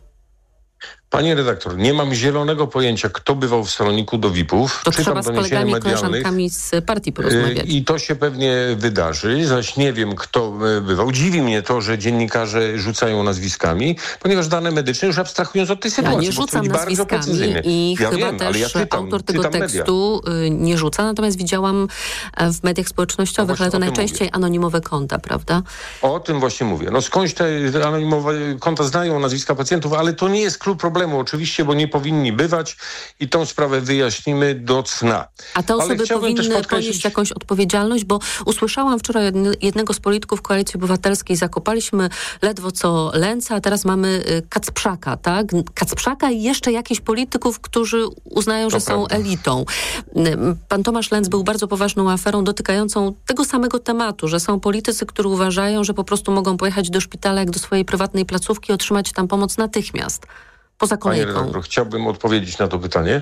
Panie redaktor, nie mam zielonego pojęcia, kto bywał w saloniku do VIP-ów. To trzeba z kolegami, koleżankami z partii porozmawiać. I to się pewnie wydarzy, zaś nie wiem, kto bywał. Dziwi mnie to, że dziennikarze rzucają nazwiskami, ponieważ dane medyczne, już abstrahując od tej sytuacji, ja nie rzucam nazwiskami i chyba wiem, też autor tego tekstu nie rzuca, natomiast widziałam w mediach społecznościowych, ale to najczęściej anonimowe konta, prawda? O tym właśnie mówię. No skądś te anonimowe konta znają nazwiska pacjentów, ale to nie jest klucz problemu oczywiście, bo nie powinni bywać i tą sprawę wyjaśnimy do cna. A te osoby powinny ponieść jakąś odpowiedzialność, bo usłyszałam wczoraj od jednego z polityków Koalicji Obywatelskiej, zakopaliśmy ledwo co Lęca, a teraz mamy Kacprzaka, tak? Kacprzaka i jeszcze jakichś polityków, którzy uznają, że są elitą. Pan Tomasz Lęc był bardzo poważną aferą dotykającą tego samego tematu, że są politycy, którzy uważają, że po prostu mogą pojechać do szpitala jak do swojej prywatnej placówki i otrzymać tam pomoc natychmiast. Poza kolejką. Panie redaktor, chciałbym odpowiedzieć na to pytanie,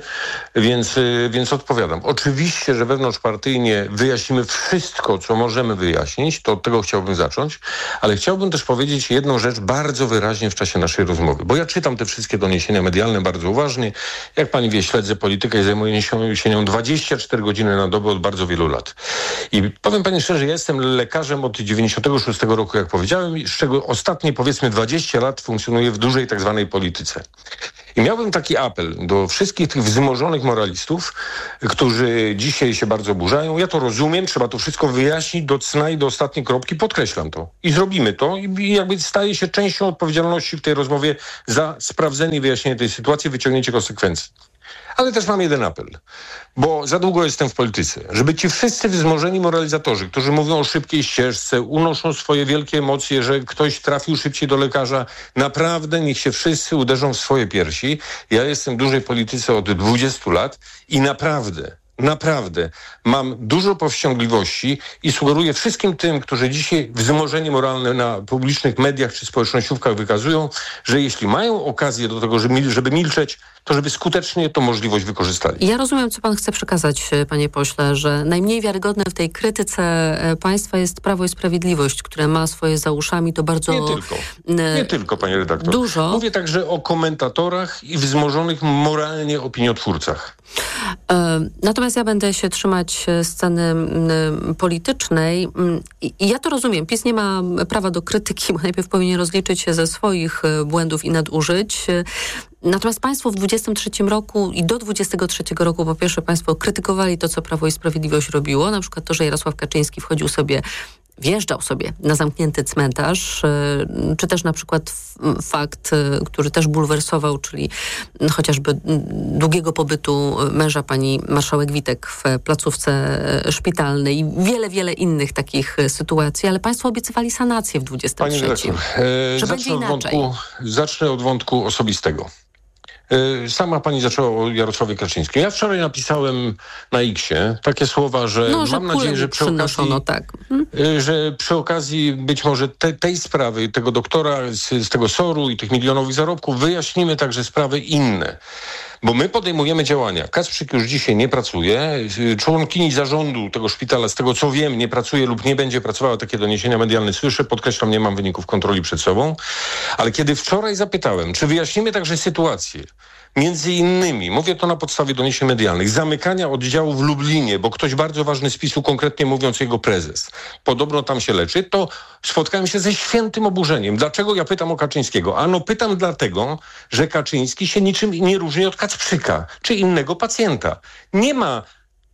więc odpowiadam. Oczywiście, że wewnątrzpartyjnie wyjaśnimy wszystko, co możemy wyjaśnić, to od tego chciałbym zacząć, ale chciałbym też powiedzieć jedną rzecz bardzo wyraźnie w czasie naszej rozmowy, bo ja czytam te wszystkie doniesienia medialne bardzo uważnie. Jak pani wie, śledzę politykę i zajmuję się nią 24 godziny na dobę od bardzo wielu lat. I powiem pani szczerze, ja jestem lekarzem od 96 roku, jak powiedziałem, z czego ostatnie powiedzmy 20 lat funkcjonuję w dużej tak zwanej polityce. I miałbym taki apel do wszystkich tych wzmożonych moralistów, którzy dzisiaj się bardzo burzają. Ja to rozumiem, trzeba to wszystko wyjaśnić do cna i do ostatniej kropki, podkreślam to. I zrobimy to i jakby staje się częścią odpowiedzialności w tej rozmowie za sprawdzenie i wyjaśnienie tej sytuacji, wyciągnięcie konsekwencji. Ale też mam jeden apel, bo za długo jestem w polityce, żeby ci wszyscy wzmożeni moralizatorzy, którzy mówią o szybkiej ścieżce, unoszą swoje wielkie emocje, że ktoś trafił szybciej do lekarza, naprawdę niech się wszyscy uderzą w swoje piersi. Ja jestem w dużej polityce od 20 lat i naprawdę mam dużo powściągliwości i sugeruję wszystkim tym, którzy dzisiaj wzmożenie moralne na publicznych mediach czy społecznościówkach wykazują, że jeśli mają okazję do tego, żeby milczeć, to żeby skutecznie tą możliwość wykorzystali. Ja rozumiem, co pan chce przekazać, panie pośle, że najmniej wiarygodne w tej krytyce państwa jest Prawo i Sprawiedliwość, które ma swoje za uszami to bardzo... Nie tylko, panie redaktor. Dużo. Mówię także o komentatorach i wzmożonych moralnie opiniotwórcach. Natomiast ja będę się trzymać sceny politycznej i ja to rozumiem. PiS nie ma prawa do krytyki, bo najpierw powinien rozliczyć się ze swoich błędów i nadużyć. Natomiast państwo w 23 roku i do 23 roku po pierwsze państwo krytykowali to, co Prawo i Sprawiedliwość robiło. Na przykład to, że Jarosław Kaczyński wjeżdżał sobie na zamknięty cmentarz, czy też na przykład fakt, który też bulwersował, czyli chociażby długiego pobytu męża pani marszałek Witek w placówce szpitalnej i wiele innych takich sytuacji, ale państwo obiecywali sanację w 23. Pani redaktor, że będzie inaczej. Zacznę od wątku osobistego. Sama pani zaczęła o Jarosławie Kaczyńskim. Ja wczoraj napisałem na X-ie takie słowa, że mam nadzieję, że przy okazji być może tej sprawy, tego doktora z tego SOR-u i tych milionowych zarobków wyjaśnimy także sprawy inne. Bo my podejmujemy działania. Kacprzyk już dzisiaj nie pracuje. Członkini zarządu tego szpitala, z tego co wiem, nie pracuje lub nie będzie pracowała. Takie doniesienia medialne słyszę. Podkreślam, nie mam wyników kontroli przed sobą. Ale kiedy wczoraj zapytałem, czy wyjaśnimy także sytuację, między innymi, mówię to na podstawie doniesień medialnych, zamykania oddziału w Lublinie, bo ktoś bardzo ważny z PiS-u, konkretnie mówiąc jego prezes, podobno tam się leczy, to spotkałem się ze świętym oburzeniem. Dlaczego ja pytam o Kaczyńskiego? Ano pytam dlatego, że Kaczyński się niczym nie różni od Kacprzyka czy innego pacjenta. Nie ma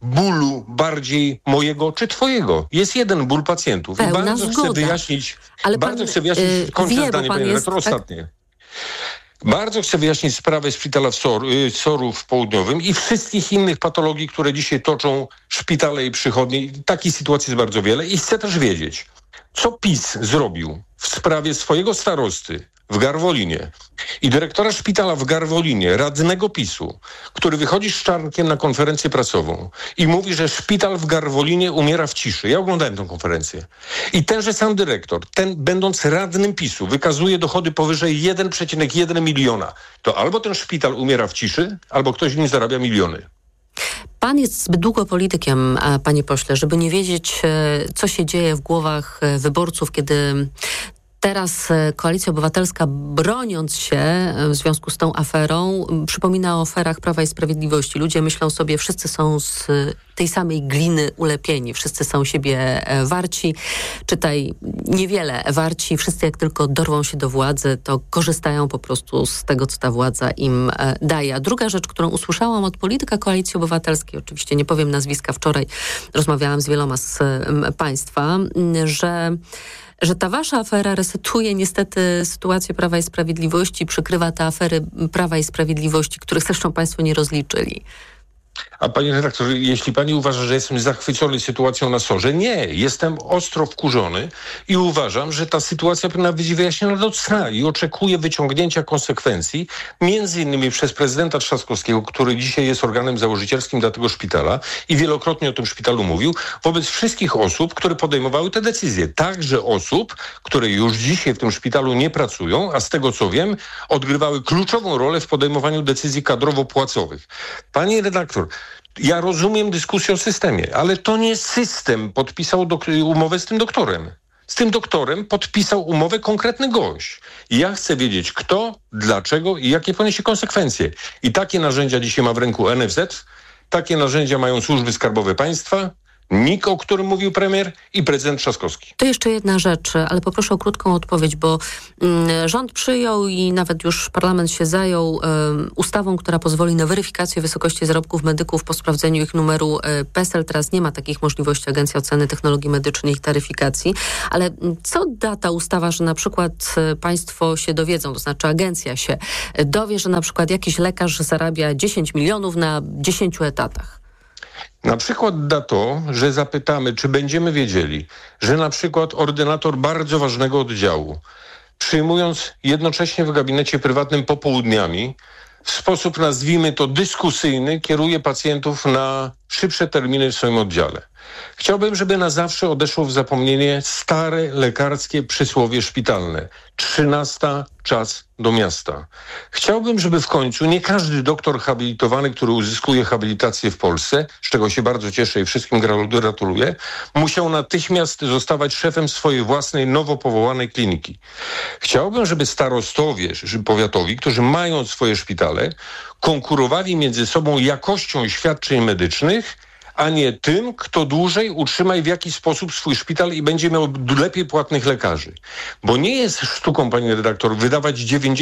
bólu bardziej mojego czy twojego. Jest jeden ból pacjentów. Pełna I bardzo zgoda. chcę wyjaśnić, Ale kończę zdanie, panie redaktor, ostatnie. Bardzo chcę wyjaśnić sprawę szpitala w SOR-u w Południowym i wszystkich innych patologii, które dzisiaj toczą szpitale i przychodnie. Takiej sytuacji jest bardzo wiele i chcę też wiedzieć, co PiS zrobił w sprawie swojego starosty w Garwolinie i dyrektora szpitala w Garwolinie, radnego PiS-u, który wychodzi z Czarnkiem na konferencję prasową i mówi, że szpital w Garwolinie umiera w ciszy. Ja oglądałem tę konferencję. I tenże sam dyrektor, będąc radnym PiS-u, wykazuje dochody powyżej 1,1 miliona. To albo ten szpital umiera w ciszy, albo ktoś w nim zarabia miliony. Pan jest zbyt długo politykiem, panie pośle, żeby nie wiedzieć, co się dzieje w głowach wyborców, kiedy teraz Koalicja Obywatelska, broniąc się w związku z tą aferą, przypomina o aferach Prawa i Sprawiedliwości. Ludzie myślą sobie, wszyscy są z tej samej gliny ulepieni, wszyscy są siebie warci, czytaj niewiele warci, wszyscy jak tylko dorwą się do władzy, to korzystają po prostu z tego, co ta władza im daje. A druga rzecz, którą usłyszałam od polityka Koalicji Obywatelskiej, oczywiście nie powiem nazwiska, wczoraj rozmawiałam z wieloma z państwa, że ta wasza afera resetuje niestety sytuację Prawa i Sprawiedliwości, przykrywa te afery Prawa i Sprawiedliwości, których zresztą państwo nie rozliczyli. A panie redaktor, jeśli pani uważa, że jestem zachwycony sytuacją na SOR-ze, nie. Jestem ostro wkurzony i uważam, że ta sytuacja powinna być wyjaśniona do cna i oczekuję wyciągnięcia konsekwencji, między innymi przez prezydenta Trzaskowskiego, który dzisiaj jest organem założycielskim dla tego szpitala i wielokrotnie o tym szpitalu mówił, wobec wszystkich osób, które podejmowały te decyzje. Także osób, które już dzisiaj w tym szpitalu nie pracują, a z tego co wiem, odgrywały kluczową rolę w podejmowaniu decyzji kadrowo-płacowych. Panie redaktor, ja rozumiem dyskusję o systemie, ale to nie system podpisał umowę z tym doktorem. Z tym doktorem podpisał umowę konkretny gość. I ja chcę wiedzieć kto, dlaczego i jakie poniesie konsekwencje. I takie narzędzia dzisiaj ma w ręku NFZ, takie narzędzia mają służby skarbowe państwa, NIK, o którym mówił premier, i prezydent Trzaskowski. To jeszcze jedna rzecz, ale poproszę o krótką odpowiedź, bo rząd przyjął i nawet już parlament się zajął ustawą, która pozwoli na weryfikację wysokości zarobków medyków po sprawdzeniu ich numeru PESEL. Teraz nie ma takich możliwości Agencja Oceny Technologii Medycznych i Taryfikacji. Ale co da ta ustawa, że na przykład państwo się dowiedzą, to znaczy agencja się dowie, że na przykład jakiś lekarz zarabia 10 milionów na 10 etatach? Na przykład da to, że zapytamy, czy będziemy wiedzieli, że na przykład ordynator bardzo ważnego oddziału, przyjmując jednocześnie w gabinecie prywatnym popołudniami, w sposób, nazwijmy to, dyskusyjny, kieruje pacjentów na szybsze terminy w swoim oddziale. Chciałbym, żeby na zawsze odeszło w zapomnienie stare lekarskie przysłowie szpitalne. 13 czas do miasta. Chciałbym, żeby w końcu nie każdy doktor habilitowany, który uzyskuje habilitację w Polsce, z czego się bardzo cieszę i wszystkim gratuluję, musiał natychmiast zostawać szefem swojej własnej, nowo powołanej kliniki. Chciałbym, żeby starostowie powiatowi, którzy mają swoje szpitale, konkurowali między sobą jakością świadczeń medycznych, a nie tym, kto dłużej utrzyma w jakiś sposób swój szpital i będzie miał lepiej płatnych lekarzy. Bo nie jest sztuką, pani redaktor, wydawać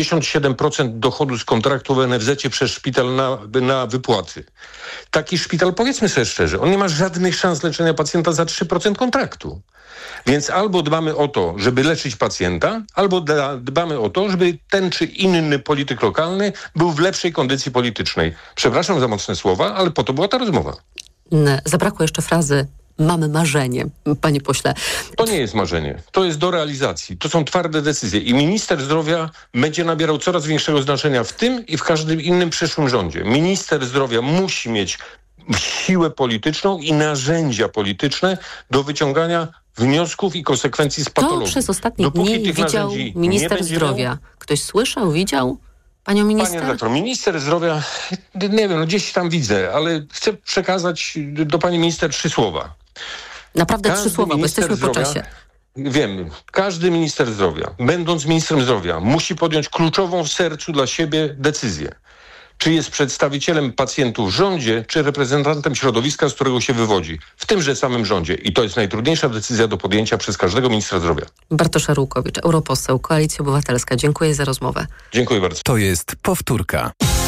97% dochodu z kontraktu w NFZ-cie przez szpital na wypłaty. Taki szpital, powiedzmy sobie szczerze, on nie ma żadnych szans leczenia pacjenta za 3% kontraktu. Więc albo dbamy o to, żeby leczyć pacjenta, albo dbamy o to, żeby ten czy inny polityk lokalny był w lepszej kondycji politycznej. Przepraszam za mocne słowa, ale po to była ta rozmowa. Zabrakło jeszcze frazy mamy marzenie, panie pośle. To nie jest marzenie, to jest do realizacji. To są twarde decyzje i minister zdrowia będzie nabierał coraz większego znaczenia w tym i w każdym innym przyszłym rządzie. Minister zdrowia musi mieć siłę polityczną i narzędzia polityczne do wyciągania wniosków i konsekwencji z patologii. To przez ostatnie dni widział minister zdrowia. Ktoś słyszał, widział? Panią minister? Panie redaktor, minister zdrowia, nie wiem, gdzieś tam widzę, ale chcę przekazać do pani minister 3 słowa. Naprawdę 3 słowa, bo jesteśmy po czasie. Wiem, każdy minister zdrowia, będąc ministrem zdrowia, musi podjąć kluczową w sercu dla siebie decyzję. Czy jest przedstawicielem pacjentów w rządzie, czy reprezentantem środowiska, z którego się wywodzi. W tymże samym rządzie. I to jest najtrudniejsza decyzja do podjęcia przez każdego ministra zdrowia. Bartosz Arłukowicz, europoseł, Koalicja Obywatelska. Dziękuję za rozmowę. Dziękuję bardzo. To jest powtórka.